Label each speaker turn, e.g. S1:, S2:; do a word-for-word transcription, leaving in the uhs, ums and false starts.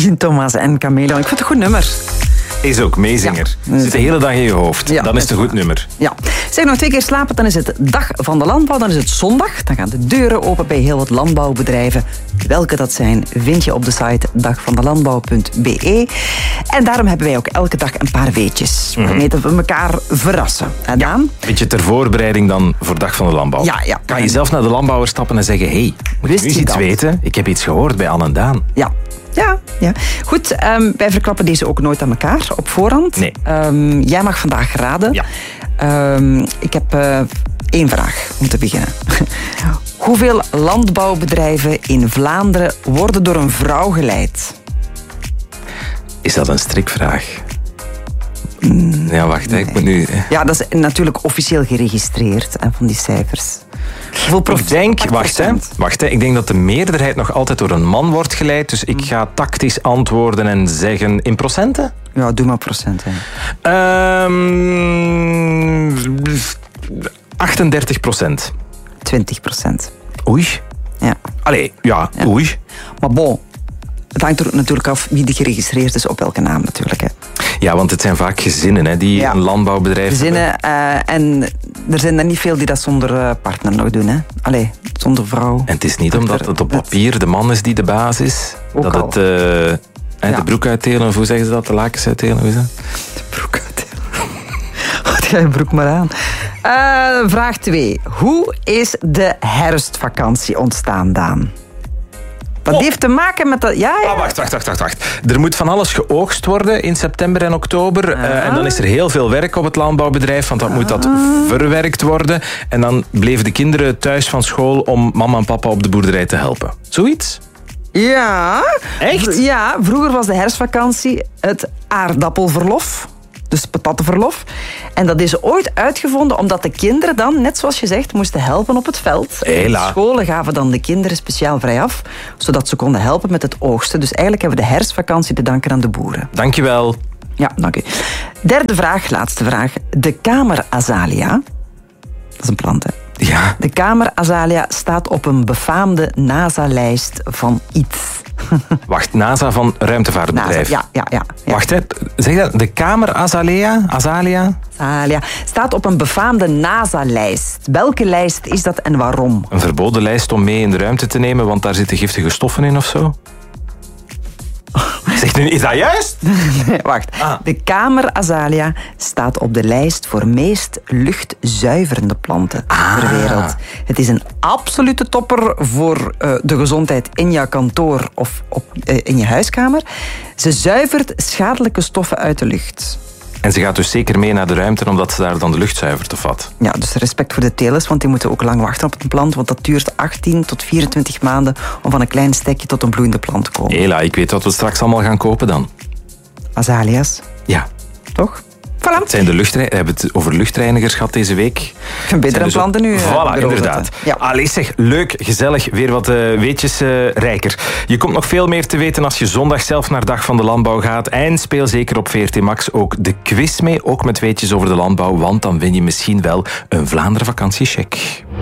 S1: Sint-Thomas en Chameleon. Ik vind het een goed nummer.
S2: Is ook meezinger.
S1: Ja.
S2: Zit de hele dag in je hoofd.
S1: Ja,
S2: dan is het een goed nummer.
S1: Ja. Zeg, nog twee keer slapen, dan is het dag van de landbouw. Dan is het zondag. Dan gaan de deuren open bij heel wat landbouwbedrijven. Welke dat zijn, vind je op de site dagvandelandbouw punt b e. En daarom hebben wij ook elke dag een paar weetjes.
S2: Mm-hmm.
S1: Waarmee we elkaar verrassen. En Daan?
S2: Beetje ter voorbereiding dan voor Dag van de Landbouw.
S1: Ja, ja.
S2: Kan je zelf naar de landbouwer stappen en zeggen... Hey, moet
S1: Wist
S2: je nu
S1: je
S2: iets
S1: dat?
S2: weten? Ik heb iets gehoord bij Anne en Daan.
S1: Ja. Ja, ja. Goed, um, wij verklappen deze ook nooit aan elkaar op voorhand.
S2: Nee.
S1: Um, jij mag vandaag raden.
S2: Ja.
S1: Um, ik heb uh, één vraag om te beginnen. Hoeveel landbouwbedrijven in Vlaanderen worden door een vrouw geleid?
S2: Is dat een strikvraag? Mm, ja, wacht, hè, ik moet nu...
S1: Ja, dat is natuurlijk officieel geregistreerd, hè, van die cijfers. Hoeveel
S2: Ik
S1: procent?
S2: denk,
S1: acht
S2: wacht, hè,
S1: procent.
S2: wacht hè, ik denk dat de meerderheid nog altijd door een man wordt geleid. Dus ik ga tactisch antwoorden en zeggen in procenten?
S1: Ja, doe maar procent. Hè.
S2: Ehm achtendertig procent.
S1: twintig procent.
S2: Oei.
S1: Ja.
S2: Allee, ja,
S1: Ja.
S2: oei.
S1: Maar bon, het hangt er ook natuurlijk af wie die geregistreerd is op welke naam natuurlijk. Hè.
S2: Ja, want het zijn vaak gezinnen hè, die
S1: Ja.
S2: een landbouwbedrijf
S1: Gezinnen, uh, en er zijn er niet veel die dat zonder uh, partner nog doen. Hè. Allee, zonder vrouw.
S2: En het is niet omdat het op papier de man is die de baas is.
S1: Ook
S2: dat
S1: al.
S2: het uh,
S1: Ja.
S2: de broek uitdelen, of hoe zeggen ze dat? De lakens uitdelen, hoe is dat?
S1: De broek uit. Wat ga je broek maar aan. Uh, vraag twee. Hoe is de herfstvakantie ontstaan, Daan? Dat
S2: Oh.
S1: heeft te maken met dat... Ja, ja.
S2: Ah, wacht, wacht, wacht, wacht, wacht. Er moet van alles geoogst worden in september en oktober.
S1: Ah.
S2: Uh, en dan is er heel veel werk op het landbouwbedrijf, want dan moet dat verwerkt worden. En dan bleven de kinderen thuis van school om mama en papa op de boerderij te helpen. Zoiets?
S1: Ja.
S2: Echt?
S1: V- Ja, vroeger was de herfstvakantie het aardappelverlof. Dus patattenverlof. En dat is ooit uitgevonden omdat de kinderen dan, net zoals je zegt, moesten helpen op het veld.
S2: Hela.
S1: De scholen gaven dan de kinderen speciaal vrij af, zodat ze konden helpen met het oogsten. Dus eigenlijk hebben we de herfstvakantie te danken aan de boeren.
S2: Dankjewel.
S1: Ja, dank u. Derde vraag, laatste vraag. De kamerazalia, dat is een plant, hè?
S2: Ja.
S1: De kamerazalia staat op een befaamde NASA-lijst van iets.
S2: Wacht, NASA van ruimtevaartbedrijf.
S1: NASA, ja, ja, ja. ja.
S2: Wacht, hè. Zeg dat, de kamer Azalea? Azalia?
S1: Azalia staat op een befaamde NASA-lijst. Welke lijst is dat en waarom?
S2: Een verboden lijst om mee in de ruimte te nemen, want daar zitten giftige stoffen in of zo? Zeg nu, is dat juist?
S1: Nee, wacht.
S2: Ah.
S1: De kamerazalia staat op de lijst voor meest luchtzuiverende planten
S2: Ah.
S1: ter wereld. Het is een absolute topper voor uh, de gezondheid in je kantoor of op, uh, in je huiskamer. Ze zuivert schadelijke stoffen uit de lucht.
S2: En ze gaat dus zeker mee naar de ruimte, omdat ze daar dan de lucht zuivert of wat?
S1: Ja, dus respect voor de telers, want die moeten ook lang wachten op een plant, want dat duurt achttien tot vierentwintig maanden om van een klein stekje tot een bloeiende plant te komen.
S2: Hela, ik weet wat we straks allemaal gaan kopen dan.
S1: Azalia's,
S2: Ja,
S1: toch? Voilà.
S2: het zijn de luchtreinigers. We hebben het over luchtreinigers gehad deze week.
S1: Beter dan
S2: Dus ook-
S1: planten nu. uh,
S2: Voilà,
S1: bureau
S2: inderdaad.
S1: zetten. Ja.
S2: Allee zeg, leuk, gezellig, weer wat uh, weetjes uh, rijker. Je komt nog veel meer te weten als je zondag zelf naar Dag van de Landbouw gaat. En speel zeker op V R T Max ook de quiz mee, ook met weetjes over de landbouw, want dan win je misschien wel een Vlaanderen vakantiecheck.